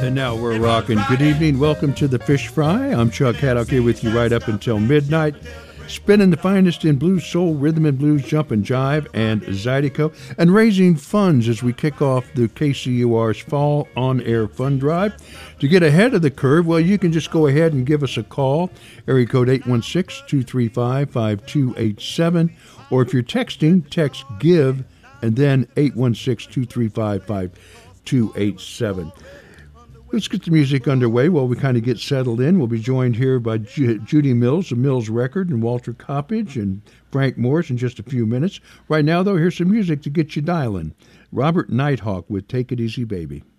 And now we're rocking. Good evening. Welcome to the Fish Fry. I'm Chuck Haddock here with you right up until midnight. Spinning the finest in blues, soul, rhythm and blues, jump and jive, and Zydeco. And raising funds as we kick off the KCUR's Fall On Air Fund Drive. To get ahead of the curve, well, you can just go ahead and give us a call. Area code 816-235-5287. Or if you're texting, text GIVE and then 816-235-5287. Let's get the music underway while we kind of get settled in. We'll be joined here by Judy Mills of Mills Record and Walter Coppage and Frank Morris in just a few minutes. Right now, though, here's some music to get you dialing. Robert Nighthawk with Take It Easy, Baby.